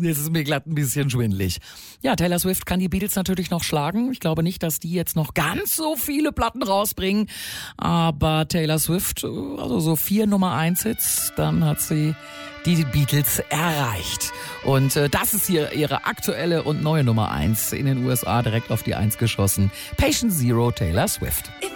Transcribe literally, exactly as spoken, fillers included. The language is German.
jetzt ist mir glatt ein bisschen schwindelig. Ja, Taylor Swift kann die Beatles natürlich noch schlagen. Ich glaube nicht, dass die jetzt noch ganz so viele Platten rausbringen. Aber Taylor Swift, also so vier Nummer eins Hits, dann hat sie die Beatles erreicht. Und äh, das ist hier ihre aktuelle und neue Nummer eins in den U S A, direkt auf die eins geschossen. Patient Zero, Taylor Swift.